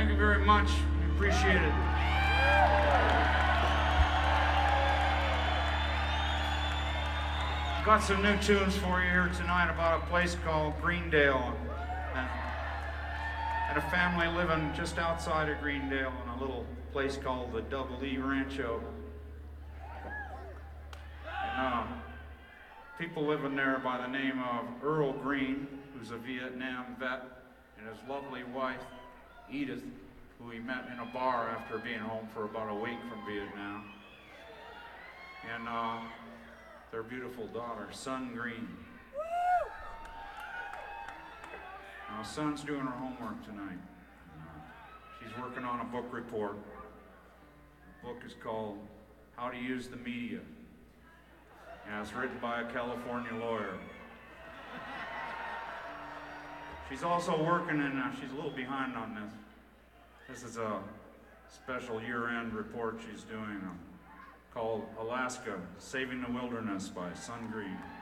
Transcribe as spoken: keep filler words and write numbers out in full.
Thank you very much. We appreciate it. Got some new tunes for you here tonight about a place called Greendale. And, and a family living just outside of Greendale in a little place called the Double E Rancho. And uh, people living there by the name of Earl Green, who's a Vietnam vet, and his lovely wife, Edith, who he met in a bar after being home for about a week from Vietnam. And uh, their beautiful daughter, Sun Green. Now, Sun's doing her homework tonight. She's working on a book report. The book is called How to Use the Media. And it's written by a California lawyer. She's also working, and uh, she's a little behind on this. This is a special year-end report she's doing uh, called Alaska, Saving the Wilderness by Sun Green.